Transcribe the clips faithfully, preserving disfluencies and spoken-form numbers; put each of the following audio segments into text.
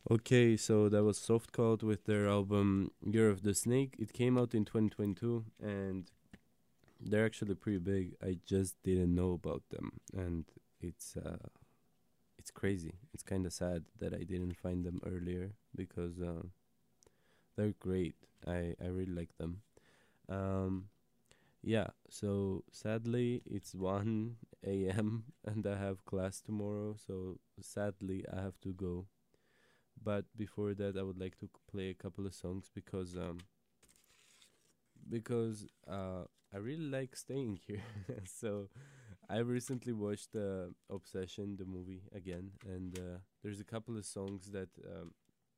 Okay, so that was Soft Cult with their album Year of the Snake. It came out in twenty twenty-two and they're actually pretty big. I just didn't know about them and it's uh it's crazy. It's kind of sad that I didn't find them earlier because uh, they're great. I I really like them. Um yeah, so sadly it's one a m and I have class tomorrow, so sadly I have to go. But before that, I would like to c- play a couple of songs because um because uh I really like staying here. So I recently watched uh, Obsession, the movie, again, and uh, there's a couple of songs that um,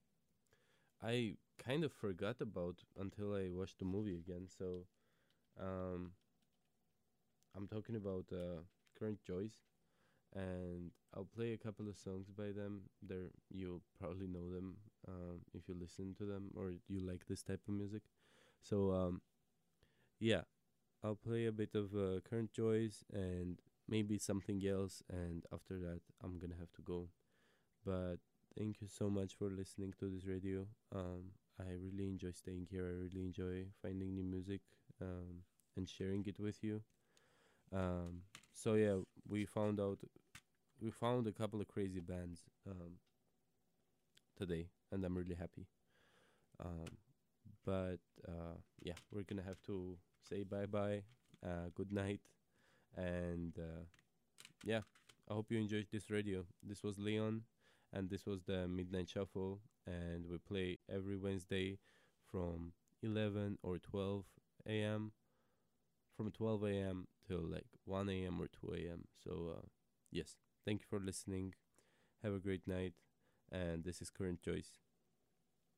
I kind of forgot about until I watched the movie again. So um, I'm talking about uh, Current Joys, and I'll play a couple of songs by them. They're you'll probably know them um, if you listen to them or you like this type of music. So um, yeah, I'll play a bit of uh, Current Joys and maybe something else, and after that, I'm gonna have to go. But thank you so much for listening to this radio. Um, I really enjoy staying here. I really enjoy finding new music um, and sharing it with you. Um, so yeah, we found out we found a couple of crazy bands um, today, and I'm really happy. Um, but uh, yeah, we're gonna have to say bye bye, uh, good night, and uh, yeah, I hope you enjoyed this radio. This was Leon, and this was the Midnight Shuffle, and we play every Wednesday from eleven or twelve a m. From twelve a m till like one a m or two a m. So, uh, yes, thank you for listening. Have a great night, and this is Current Choice.